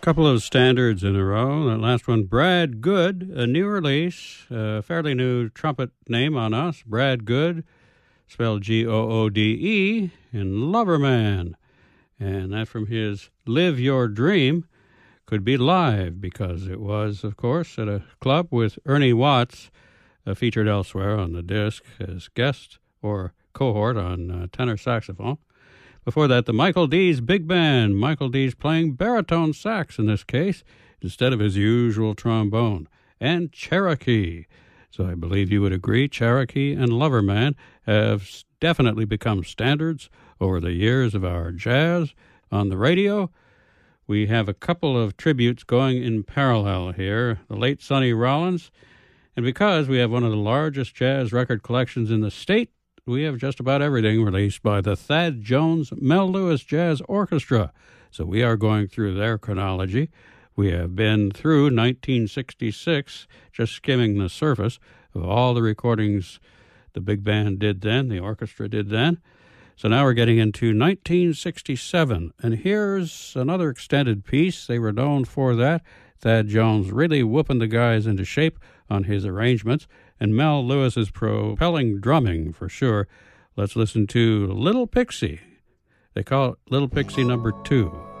Couple of standards in a row. That last one, Brad Good, a new release, a fairly new trumpet name on us. Brad Good, spelled Goode, in Loverman. And that from his Live Your Dream. Could be live because it was, of course, at a club with Ernie Watts, featured elsewhere on the disc as guest or cohort on tenor saxophone. Before that, the Michael Dees Big Band. Michael Dees playing baritone sax in this case instead of his usual trombone. And Cherokee. So I believe you would agree, Cherokee and Loverman have definitely become standards over the years of our jazz on the radio. We have a couple of tributes going in parallel here. The late Sonny Rollins. And because we have one of the largest jazz record collections in the state, we have just about everything released by the Thad Jones Mel Lewis Jazz Orchestra. So we are going through their chronology. We have been through 1966, just skimming the surface of all the recordings the big band did then, the orchestra did then. So now we're getting into 1967. And here's another extended piece. They were known for that. Thad Jones really whooping the guys into shape on his arrangements. And Mel Lewis's propelling drumming, for sure. Let's listen to Little Pixie. They call it Little Pixie number 2.